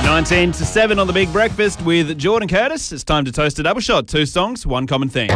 19 to 7 on The Big Breakfast with Jordan Curtis. It's time to toast a double shot. 2 songs, 1 common theme.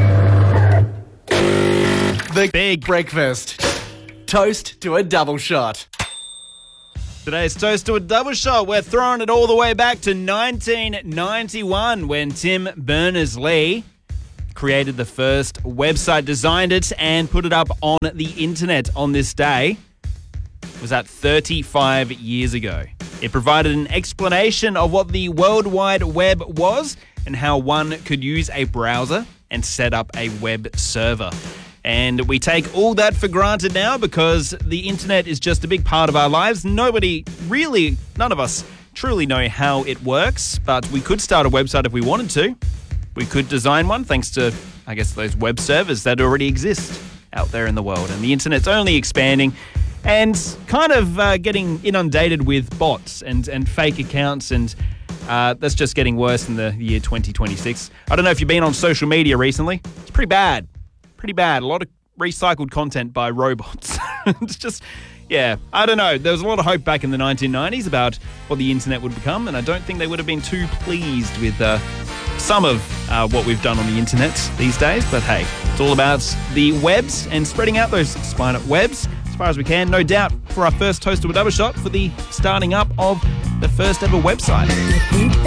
The Big Breakfast. Toast to a double shot. Today's toast to a double shot. We're throwing it all the way back to 1991 when Tim Berners-Lee created the first website, designed it, and put it up on the internet on this day. Was that 35 years ago? It provided an explanation of what the World Wide Web was and how one could use a browser and set up a web server. And we take all that for granted now because the internet is just a big part of our lives. None of us truly know how it works, but we could start a website if we wanted to. We could design one thanks to, I guess, those web servers that already exist out there in the world. And the internet's only expanding and kind of getting inundated with bots and fake accounts, and that's just getting worse in the year 2026. I don't know if you've been on social media recently. It's pretty bad. Pretty bad. A lot of recycled content by robots. It's just, yeah, I don't know. There was a lot of hope back in the 1990s about what the internet would become, and I don't think they would have been too pleased with some of what we've done on the internet these days. But hey, it's all about the webs and spreading out those spider webs as far as we can, no doubt, for our first toast to a double shot for the starting up of the first ever website.